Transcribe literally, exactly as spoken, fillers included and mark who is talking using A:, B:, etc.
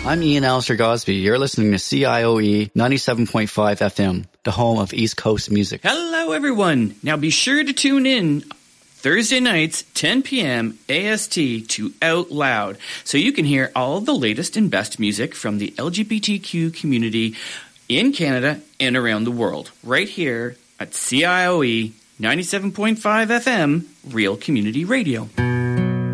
A: I'm Ian Alistair Gosby. You're listening to C I O E ninety-seven point five F M, the home of East Coast music.
B: Hello, everyone. Now be sure to tune in Thursday nights, ten p.m. A S T to Out Loud, so you can hear all the latest and best music from the L G B T Q community in Canada and around the world, right here at C I O E ninety-seven point five F M, Real Community Radio.